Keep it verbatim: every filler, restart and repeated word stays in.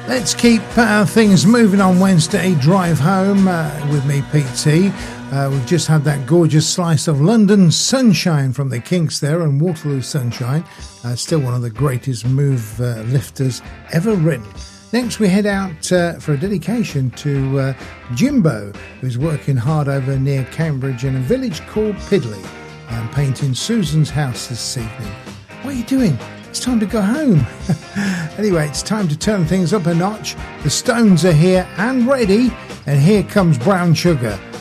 Let's keep uh, things moving on Wednesday. Drive home uh, with me, Pete T. Uh, we've just had that gorgeous slice of London Sunshine from the Kinks there, and Waterloo Sunshine, uh, still one of the greatest move uh, lifters ever written. Next we head out uh, for a dedication to uh, Jimbo, who's working hard over near Cambridge in a village called Pidley, and painting Susan's house this evening. What are you doing? It's time to go home. Anyway, it's time to turn things up a notch. The Stones are here and ready, and here comes Brown Sugar.